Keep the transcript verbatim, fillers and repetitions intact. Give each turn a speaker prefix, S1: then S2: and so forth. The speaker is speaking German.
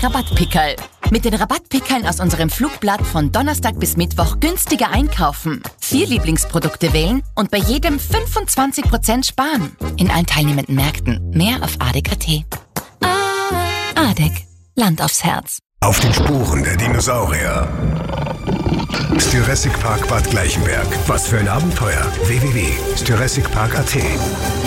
S1: Rabattpickerl. Mit den Rabattpickeln aus unserem Flugblatt von Donnerstag bis Mittwoch günstiger einkaufen. Vier Lieblingsprodukte wählen und bei jedem fünfundzwanzig Prozent sparen. In allen teilnehmenden Märkten. Mehr auf adek punkt at. Adek. Land aufs Herz.
S2: Auf den Spuren der Dinosaurier. Jurassic Park Bad Gleichenberg. Was für ein Abenteuer. w w w punkt jurassic park punkt a t